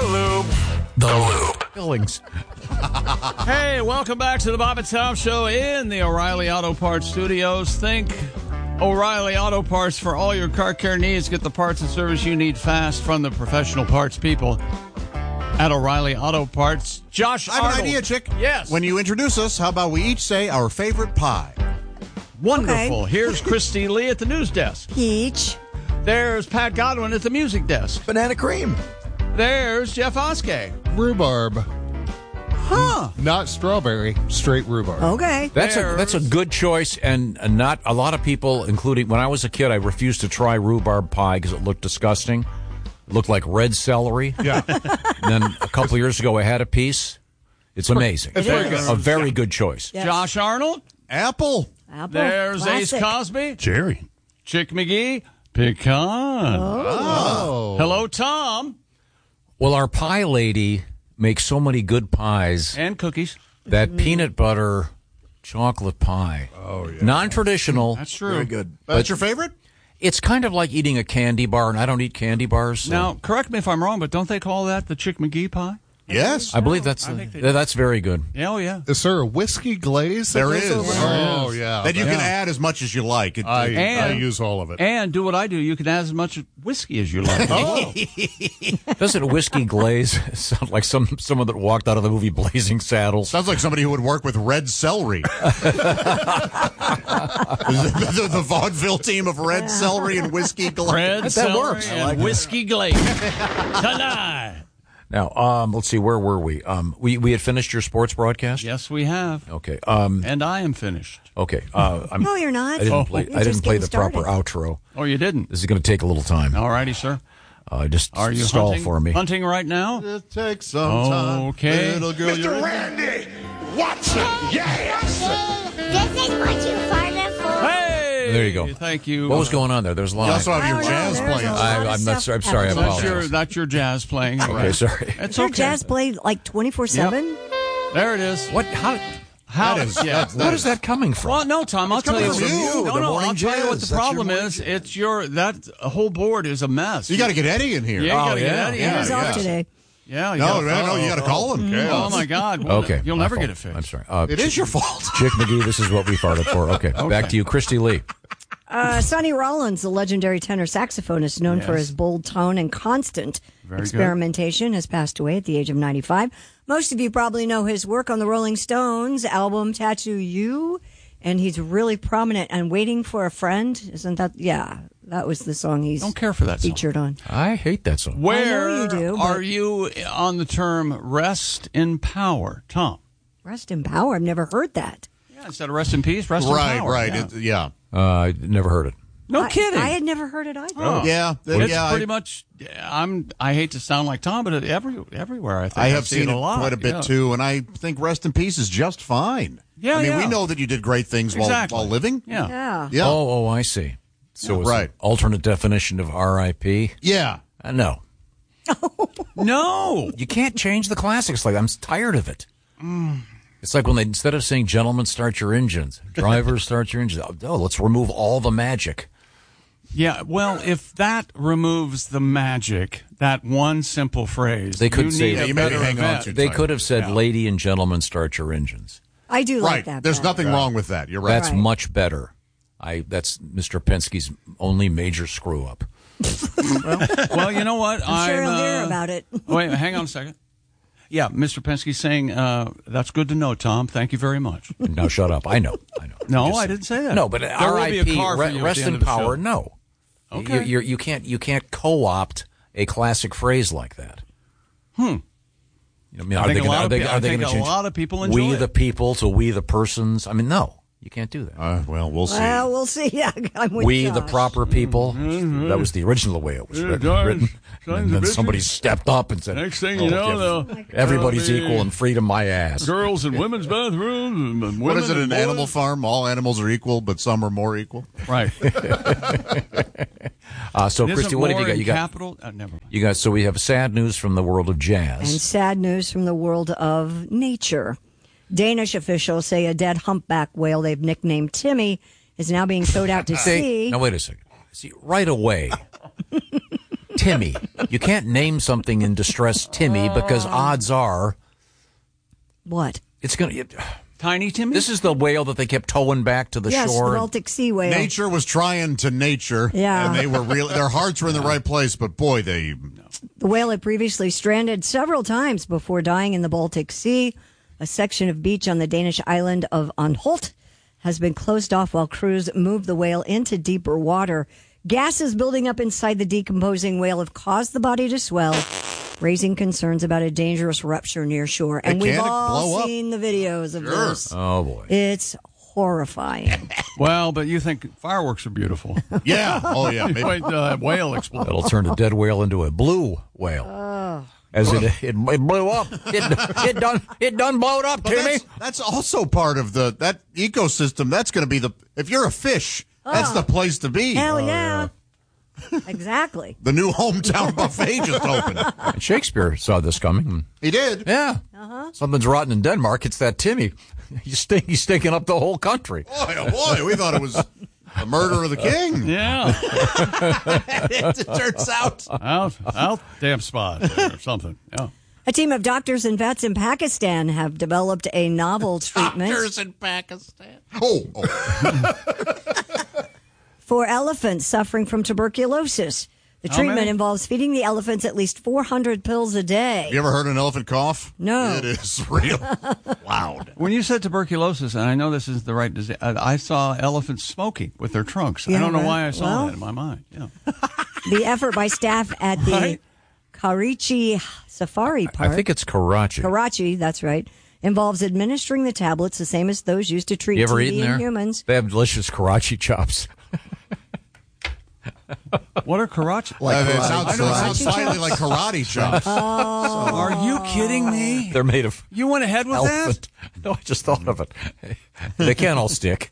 Loop. The Loop. Billings. Hey, welcome back to the Bob and Tom Show in the O'Reilly Auto Parts Studios. Think O'Reilly Auto Parts for all your car care needs. Get the parts and service you need fast from the professional parts people at O'Reilly Auto Parts. Josh I have Arnold. an idea, Chick. Yes. When you introduce us, how about we each say our favorite pie? Wonderful. Okay. Here's Christy Lee at the news desk. Peach. There's Pat Godwin at the music desk. Banana cream. There's Jeff Oskey. Rhubarb. Huh. Not strawberry, straight rhubarb. Okay. That's a good choice, and not a lot of people, including when I was a kid, I refused to try rhubarb pie because it looked disgusting. It looked like red celery. Yeah. And then a couple of years ago, I had a piece. It's amazing. It's very good. A very good choice. Yes. Josh Arnold. Apple. Apple. There's Classic. Ace Cosby. Jerry. Chick McGee. Pecan. Oh. Hello, Tom. Well, our pie lady makes so many good pies. And cookies. That peanut butter chocolate pie. Oh, yeah. Non-traditional. That's true. Very good. That's your favorite? It's kind of like eating a candy bar, and I don't eat candy bars. So Now, correct me if I'm wrong, but don't they call that the Chick McGee pie? Yes. I believe that's very good. Yeah, oh, yeah. Is there a whiskey glaze? that There goes is. over? Oh, yeah. That you can add as much as you like. I And- use all of it. And do what I do. You can add as much whiskey as you like. Doesn't whiskey glaze sound like someone that walked out of the movie Blazing Saddles? Sounds like somebody who would work with red celery. the vaudeville team of red celery and whiskey glaze. Red celery works. I and whiskey glaze. Tonight. Now, let's see, where were we? We had finished your sports broadcast? Yes, we have. Okay. And I am finished. Okay. No, you're not. I didn't play. You're I just didn't play getting the proper started. outro. Oh, you didn't? This is going to take a little time. All righty, sir. Just Are you stall hunting, for me. hunting right now? It takes some time. Okay. Little girl, you're Randy Watson. Yes. This is what you farted for. Hey! There you go. Thank you. What was going on there? There was a lot. You also have I your don't know, jazz there's playing. a lot of I'm not. stuff I'm sorry. I happening. apologize. That's your jazz playing. Okay, sorry. It's Your okay. jazz played like 24/7. There it is. What? How? How That is- yeah. that What is that coming from? Well, no, Tom. I'll tell you. coming from you, No, the no. morning I'll tell you what jazz. the That's your problem morning is. It's that whole board is a mess. You got to get Eddie in here. Yeah, you gotta get Eddie in. He's off today. Yeah. You No, gotta- you got to call him. Oh my God. Well, Okay. You'll my never fault. get it fixed. I'm sorry. It is your fault. Chick McGee, this is what we farted for. Okay. Back to you, Christy Lee. Sonny Rollins, the legendary tenor saxophonist known for his bold tone and constant Very good. experimentation, has passed away at the age of 95. Most of you probably know his work on the Rolling Stones album Tattoo You, and he's really prominent and Waiting for a Friend. Isn't that? Yeah, that was the song he's Don't care for that song. featured on. I hate that song. Where I know you do, are but- you on the term rest in power, Tom? Rest in power. I've never heard that. Yeah, instead of rest in peace, rest in Right, power. right. Yeah. I never heard it. No kidding. I had never heard it either. Oh. Yeah. It's yeah, pretty much. I hate to sound like Tom, but everywhere I think I have I've seen it a lot. quite a bit yeah. too, and I think Rest in Peace is just fine. Yeah, I mean, yeah. we know that you did great things Exactly. while living. Yeah. Yeah. Yeah. Oh, I see. So it's Right. an alternate definition of R.I.P. Yeah. No. No. You can't change the classics. Like I'm tired of it. It's like when they, instead of saying "Gentlemen, start your engines," "Drivers, start your engines." Oh, let's remove all the magic. Yeah. Well, if that removes the magic, that one simple phrase, They could you say- need Yeah, a you maybe better hang on event. to it. They could have said, "Lady and gentlemen, start your engines." I do like Right. that. There's better. nothing wrong with that. You're right. That's Right. much better. That's Mr. Penske's only major screw up. Well, you know what? I'm sure he'll hear about it. Wait, hang on a second. Yeah, Mr. Penske's saying, that's good to know, Tom. Thank you very much. Now shut up. I know. No, Just- I didn't say that. No, but There will be a R.I.P. car for you at Rest the end in of the power. show. No. Okay. You can't co-opt a classic phrase like that. I mean, I think a lot of are they think going to a change lot of people enjoy "we it. the people" to "we the persons"? I mean, no, you can't do that. Well, we'll see. Well, we'll see. Yeah, I'm with We the Josh. proper people. That was the original way it was written. And then somebody stepped up and said, Next thing you know, "Everybody's there'll be equal and freedom, my ass." girls in women's bathrooms. And What is it, women an and Animal boys. Farm? All animals are equal, but some are more equal? Right. So, Isn't Christy, what have you more got? in You got. capital? Never mind. You got. So we have sad news from the world of And jazz. sad news from the world of nature. Danish officials say a dead humpback whale they've nicknamed Timmy is now being towed out to sea. Now wait a second. See, right away, Timmy. You can't name something in distress Timmy because odds are What? it's going to... Tiny Timmy? This is the whale that they kept towing back to the Yes, shore. the Baltic Sea whale. Nature was trying to nature. Yeah. And they were their hearts were in the right place, but boy, they... The whale had previously stranded several times before dying in the Baltic Sea. A section of beach on the Danish island of Anholt has been closed off while crews move the whale into deeper water. Gases building up inside the decomposing whale have caused the body to swell, raising concerns about a dangerous rupture near shore. And we've Can it all blow up? seen the videos of this. Oh, boy. It's horrifying. Well, but you think fireworks are beautiful. Yeah. Oh, yeah. Maybe. Wait, whale explode. That'll turn a dead whale into a blue whale. As it blew up. It done blowed up, But Timmy. that's also part of that ecosystem. That's going to be if you're a fish, that's the place to be. Hell yeah. Exactly. The new hometown buffet just opened. And Shakespeare saw this coming. He did. Yeah. Something's rotten in Denmark. It's that Timmy. He's stinking up the whole country. Boy, oh boy, we thought it was the murder of the king. Yeah. It turns out. Out damn spot or something. Yeah. A team of doctors and vets in Pakistan have developed a novel treatment in Pakistan. Oh. for elephants suffering from tuberculosis. The How treatment many? involves feeding the elephants at least 400 pills a day. You ever heard an elephant cough? No. It is real loud. When you said tuberculosis, and I know this is the right disease, I saw elephants smoking with their trunks. I Yeah, don't know right. why I saw Well- that in my mind. Yeah. The effort by staff at the Right. Karachi Safari Park. I think it's Karachi. Karachi, that's right. Involves administering the tablets the same as those used to treat You ever TB eaten in there? humans. They have delicious Karachi chops. What are Karachi? It sounds Karate slightly chops? like karate chops. Are you kidding me? They're made of You went ahead with elephant. No, I just thought of it. They can't all stick.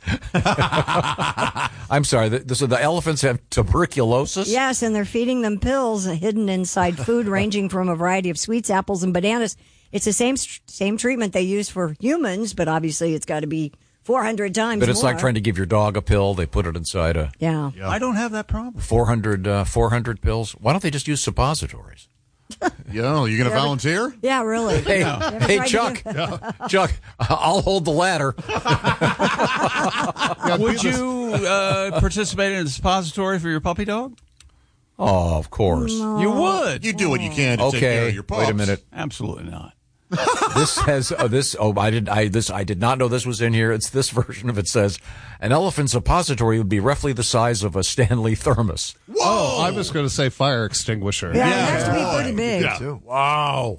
I'm sorry. So the elephants have tuberculosis? Yes, and they're feeding them pills hidden inside food ranging from a variety of sweets, apples, and bananas. It's the same treatment they use for humans, but obviously it's got to be 400 times But it's more. like trying to give your dog a pill. They put it inside a Yeah. that? I don't have that problem. 400 pills. Why don't they just use suppositories? Yo, you going to volunteer? Yeah, really. Hey, hey, tried to Chuck. Chuck, I'll hold the ladder. Would you participate in a suppository for your puppy dog? Oh, of course. You would. You do what you can to take care Okay. of your pups. Wait a minute. Absolutely not. This has this. Oh, I did not know this was in here. It's this version of it says an elephant suppository would be roughly the size of a Stanley thermos. Oh, I was going to say fire extinguisher. Yeah, it has to be pretty big. Yeah. Wow.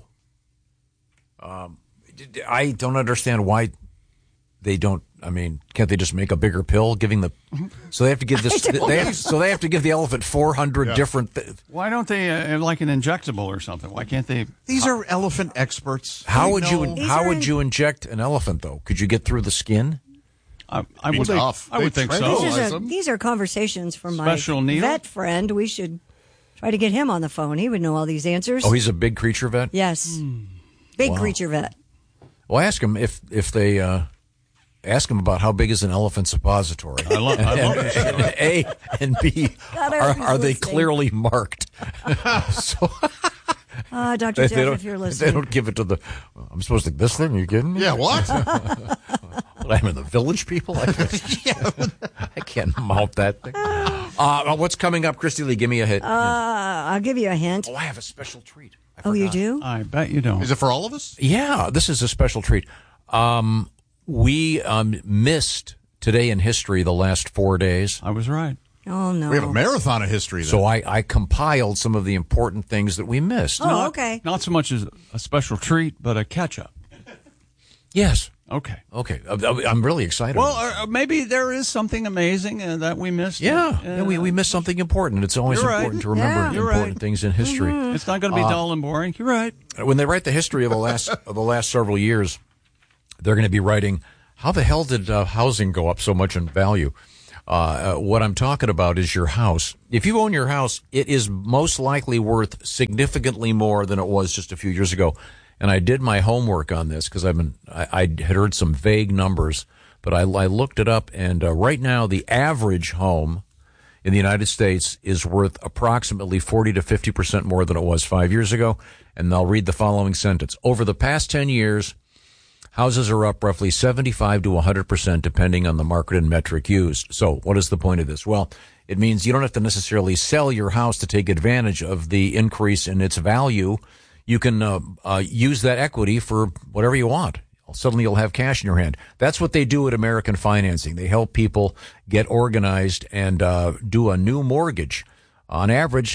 I don't understand why they don't. I mean, can't they just make a bigger pill, giving the? So they have to give this. They have to give the elephant 400 different. Why don't they have like an injectable or something? Why can't they? These are elephant experts. How They would know. you inject an elephant though? Could you get through the skin? I Be would. tough. I would They think train so. those. These are conversations from Special my needle? vet friend. We should try to get him on the phone. He would know all these answers. Oh, he's a big creature vet. Yes. Big creature vet. Well, ask him if they ask him about how big is an elephant suppository. I love it. And A and B, God, I hope he's are they listening. clearly marked? So Dr. Jeff, if you're they listening. don't give it to the. I'm supposed to this thing. Are you kidding me? Yeah, what? But I'm in the Village People. I can't mount that thing. What's coming up, Christy Lee? Give me a hit. I'll give you a hint. I have a special treat. I Oh, you forgot. do? I bet you don't. Is it for all of us? Yeah, this is a special treat. We missed today in history the last 4 days. I was right. Oh, no. We have a marathon of history. Then. So I compiled some of the important things that we missed. Oh, okay. Not so much as a special treat, but a catch-up. Yes. Okay. Okay. I'm really excited. Well, maybe there is something amazing that we missed. yeah, we missed something important. It's always You're right. important to remember Yeah. You're important right. things in history. It's not going to be dull and boring. You're right. When they write the history of the last several years, they're going to be writing, how the hell did housing go up so much in value? What I'm talking about is your house. If you own your house, it is most likely worth significantly more than it was just a few years ago. And I did my homework on this because I had heard some vague numbers, but I looked it up, and right now the average home in the United States is worth approximately 40 to 50% more than it was 5 years ago. And I'll read the following sentence. Over the past 10 years, houses are up roughly 75 to 100%, depending on the market and metric used. So what is the point of this? Well, it means you don't have to necessarily sell your house to take advantage of the increase in its value. You can use that equity for whatever you want. Suddenly you'll have cash in your hand. That's what they do at American Financing. They help people get organized and do a new mortgage. On average,